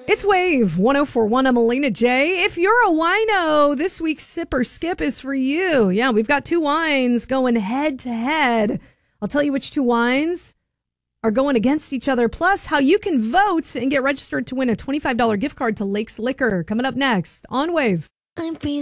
It's Wave 1041. I'm Elena J. If you're a wino, this week's Sip or Skip is for you. Yeah, we've got two wines going head to head. I'll tell you which two wines are going against each other, plus how you can vote and get registered to win a $25 gift card to Lakes Liquor. Coming up next on Wave. I'm free.